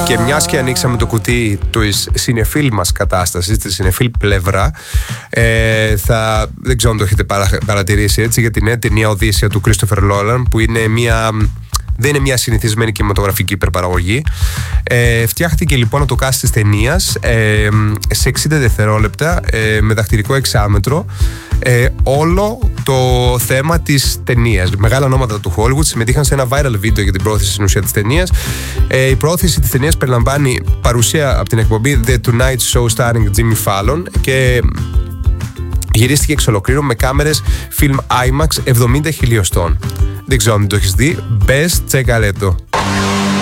Και μιας και ανοίξαμε το κουτί της συνεφίλ μας κατάστασης, της συνεφίλ πλευρά, δεν ξέρω αν το έχετε παρατηρήσει έτσι, για την νέα ταινία Οδύσσεια του Κρίστοφερ Νόλαν, που δεν είναι μια συνηθισμένη κινηματογραφική υπερπαραγωγή. Φτιάχτηκε λοιπόν από το cast της ταινίας σε 60 δευτερόλεπτα με δαχτυλικό εξάμετρο όλο το θέμα της ταινίας. Μεγάλα ονόματα του Hollywood συμμετείχαν σε ένα viral βίντεο για την πρόθεση στην ουσία της ταινίας. Η πρόθεση της ταινίας περιλαμβάνει παρουσία από την εκπομπή The Tonight Show starring Jimmy Fallon και γυρίστηκε εξ ολοκλήρου με κάμερες film IMAX 70 χιλιοστών. Δεν ξέρω αν το έχεις δει. Μπες, τσεκαρέτο.